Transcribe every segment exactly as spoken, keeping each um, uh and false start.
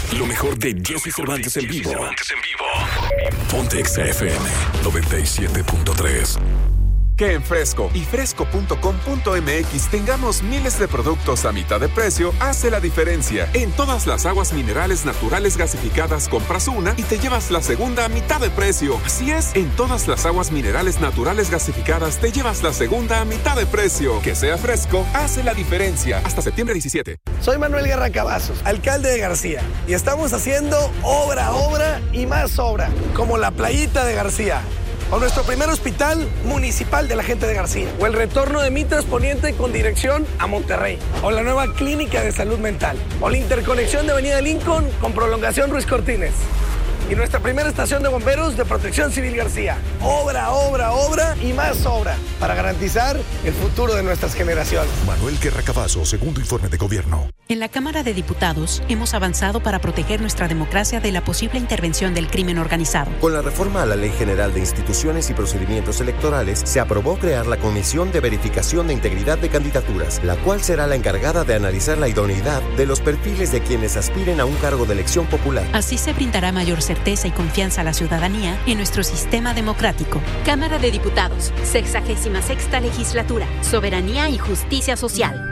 Lo mejor de Jesse Cervantes en vivo. Ponte Exa F M noventa y siete punto tres. Que en Fresco y fresco punto com punto m x tengamos miles de productos a mitad de precio hace la diferencia. En todas las aguas minerales naturales gasificadas compras una y te llevas la segunda a mitad de precio. Así es, en todas las aguas minerales naturales gasificadas te llevas la segunda a mitad de precio. Que sea Fresco hace la diferencia. Hasta septiembre diecisiete. Soy Manuel Guerra Cavazos, alcalde de García, y estamos haciendo obra, obra y más obra, como la playita de García, o nuestro primer hospital municipal de la gente de García, o el retorno de Mitras Poniente con dirección a Monterrey, o la nueva clínica de salud mental, o la interconexión de Avenida Lincoln con prolongación Ruiz Cortines, y nuestra primera estación de bomberos de Protección Civil García. Obra, obra, obra y más obra para garantizar el futuro de nuestras generaciones. Manuel Guerra Cavazos, segundo informe de gobierno. En la Cámara de Diputados hemos avanzado para proteger nuestra democracia de la posible intervención del crimen organizado. Con la reforma a la Ley General de Instituciones y Procedimientos Electorales, se aprobó crear la Comisión de Verificación de Integridad de Candidaturas, la cual será la encargada de analizar la idoneidad de los perfiles de quienes aspiren a un cargo de elección popular. Así se brindará mayor certeza y confianza a la ciudadanía en nuestro sistema democrático. Cámara de Diputados, sexagésima sexta legislatura, soberanía y justicia social.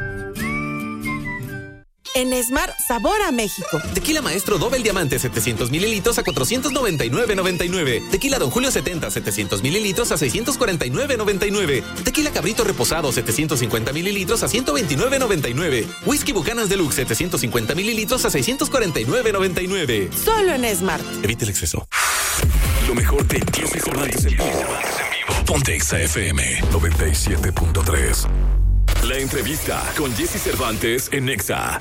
En Esmar, sabor a México. Tequila Maestro Doble Diamante setecientos mililitros a cuatrocientos noventa y nueve noventa y nueve. Tequila Don Julio setenta setecientos mililitros a seiscientos cuarenta y nueve noventa y nueve. Tequila Cabrito Reposado setecientos cincuenta mililitros a ciento veintinueve noventa y nueve. Whisky Buchanan Deluxe setecientos cincuenta mililitros a seiscientos cuarenta y nueve noventa y nueve. Solo en Esmar. Evite el exceso. Lo mejor de Jesse Cervantes en vivo. Ponte Exa F M noventa y siete punto tres. La entrevista con Jesse Cervantes en Exa.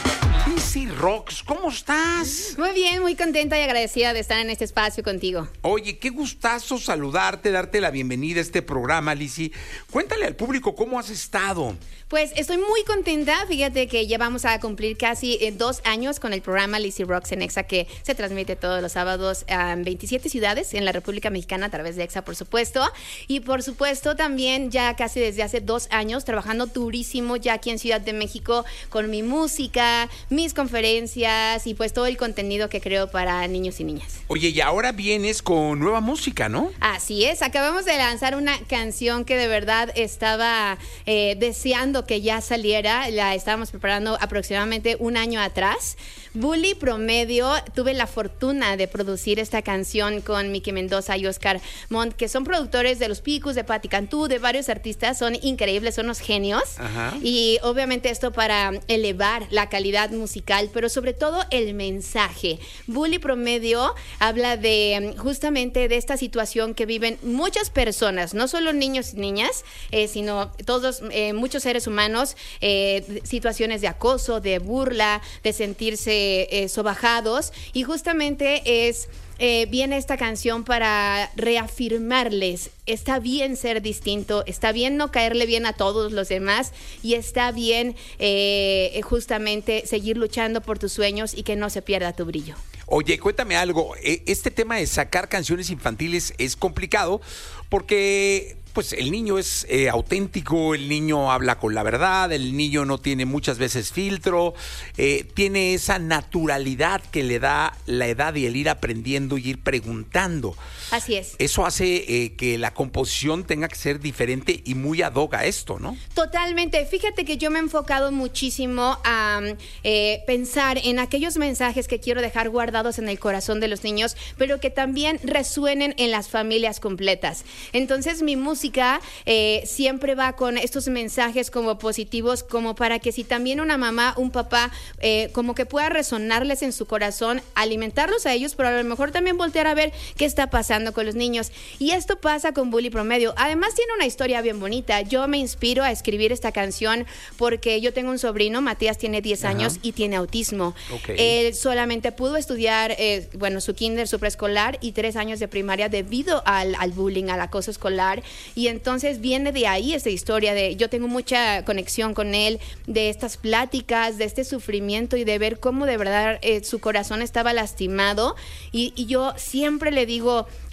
Lizzy Rocks, ¿cómo estás? Muy bien, muy contenta y agradecida de estar en este espacio contigo. Oye, qué gustazo saludarte, darte la bienvenida a este programa, Lizzy. Cuéntale al público cómo has estado. Pues estoy muy contenta, fíjate que ya vamos a cumplir casi eh, dos años con el programa Lizzy Rocks en Exa, que se transmite todos los sábados en veintisiete ciudades en la República Mexicana a través de Exa, por supuesto. Y por supuesto también ya casi desde hace dos años trabajando durísimo ya aquí en Ciudad de México con mi música, mis conferencias y pues todo el contenido que creo para niños y niñas. Oye, y ahora vienes con nueva música, ¿no? Así es, acabamos de lanzar una canción que de verdad estaba eh, deseando que ya saliera, la estábamos preparando aproximadamente un año atrás. Bully Promedio, tuve la fortuna de producir esta canción con Miki Mendoza y Oscar Montt, que son productores de Los Picus, de Patti Cantú, de varios artistas, son increíbles, son unos genios. Ajá. Y obviamente esto para elevar la calidad musical, pero sobre todo el mensaje. Bully Promedio habla de justamente de esta situación que viven muchas personas, no solo niños y niñas, eh, sino todos, eh, muchos seres humanos, eh, situaciones de acoso, de burla, de sentirse Eh, sobajados, y justamente es eh, viene esta canción para reafirmarles, está bien ser distinto, está bien no caerle bien a todos los demás y está bien eh, justamente seguir luchando por tus sueños y que no se pierda tu brillo. Oye, cuéntame algo, este tema de sacar canciones infantiles es complicado porque pues el niño es eh, auténtico, el niño habla con la verdad, el niño no tiene muchas veces filtro, eh, tiene esa naturalidad que le da la edad y el ir aprendiendo y ir preguntando. Así es. Eso hace eh, que la composición tenga que ser diferente y muy ad hoc a esto, ¿no? Totalmente. Fíjate que yo me he enfocado muchísimo a eh, pensar en aquellos mensajes que quiero dejar guardados en el corazón de los niños, pero que también resuenen en las familias completas. Entonces mi música eh, siempre va con estos mensajes como positivos, como para que si también una mamá, un papá, eh, como que pueda resonarles en su corazón, alimentarlos a ellos, pero a lo mejor también voltear a ver qué está pasando con los niños. Y esto pasa con Bully Promedio. Además tiene una historia bien bonita. Yo me inspiro a escribir esta canción porque yo tengo un sobrino, Matías tiene diez Ajá. años y tiene autismo. Okay. Él solamente pudo estudiar, eh, bueno, su kinder, su preescolar y tres años de primaria debido al, al bullying, al acoso escolar. Y entonces viene de ahí esta historia de, yo tengo mucha conexión con él, de estas pláticas, de este sufrimiento y de ver cómo de verdad eh, su corazón estaba lastimado. Y, y yo siempre le digo,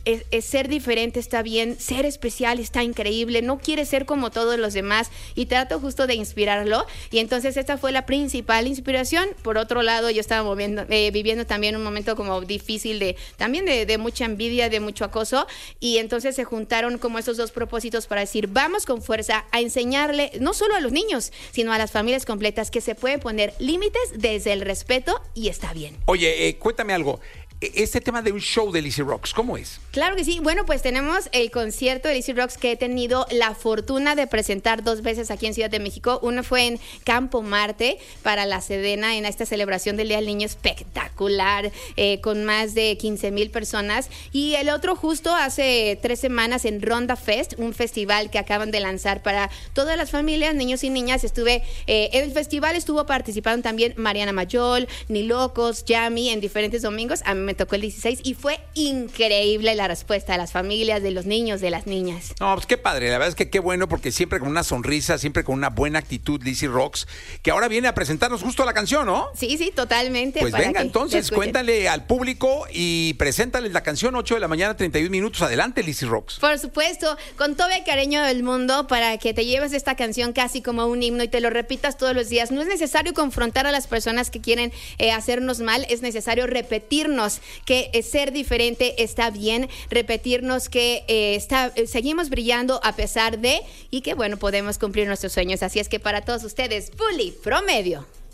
es, es ser diferente está bien, ser especial está increíble, no quiere ser como todos los demás y trato justo de inspirarlo y entonces esta fue la principal inspiración. Por otro lado, yo estaba moviendo, eh, viviendo también un momento como difícil de también de, de mucha envidia, de mucho acoso y entonces se juntaron como esos dos propósitos para decir, vamos con fuerza a enseñarle no solo a los niños, sino a las familias completas que se pueden poner límites desde el respeto y está bien. Oye, eh, cuéntame algo. Este tema de un show de Lizzy Rocks, ¿cómo es? Claro que sí. Bueno, pues tenemos el concierto de Lizzy Rocks que he tenido la fortuna de presentar dos veces aquí en Ciudad de México. Uno fue en Campo Marte para la Sedena, en esta celebración del Día del Niño espectacular, eh, con más de quince mil personas. Y el otro justo hace tres semanas en Ronda Fest, un festival que acaban de lanzar para todas las familias, niños y niñas. Estuve, eh, en el festival estuvo participando también Mariana Mayol, Ni Locos, Yami, en diferentes domingos. A mí me tocó el dieciséis y fue increíble la respuesta de las familias, de los niños, de las niñas. No, pues qué padre, la verdad es que qué bueno porque siempre con una sonrisa, siempre con una buena actitud Lizzy Rocks, que ahora viene a presentarnos justo la canción, ¿no? Sí, sí, totalmente. Pues venga, entonces cuéntale al público y preséntales la canción, ocho de la mañana, treinta y un minutos. Adelante, Lizzy Rocks. Por supuesto, con todo el cariño del mundo para que te lleves esta canción casi como un himno y te lo repitas todos los días. No es necesario confrontar a las personas que quieren eh, hacernos mal, es necesario repetirnos que eh, ser diferente está bien, repetirnos que eh, está, eh, seguimos brillando a pesar de y que bueno, podemos cumplir nuestros sueños. Así es que para todos ustedes, Bully Promedio.